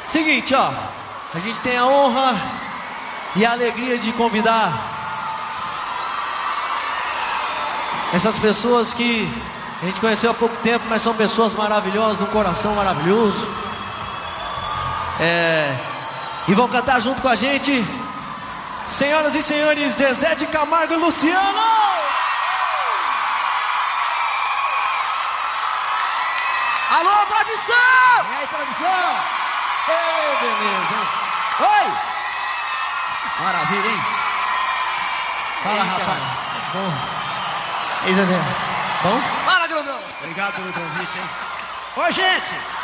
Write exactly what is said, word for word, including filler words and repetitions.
Seguinte, ó, a gente tem a honra e a alegria de convidar essas pessoas que a gente conheceu há pouco tempo, mas são pessoas maravilhosas, de um coração maravilhoso. É, e vão cantar junto com a gente, senhoras e senhores, Zezé de Camargo e Luciano! Alô, tradição! E aí, tradição? Ei, beleza, hein? Oi! Maravilha, hein? Fala, Ei, rapaz. cara. Bom. E aí, Zezé? Bom? Fala, grandão. Obrigado pelo convite, hein? Oi, gente.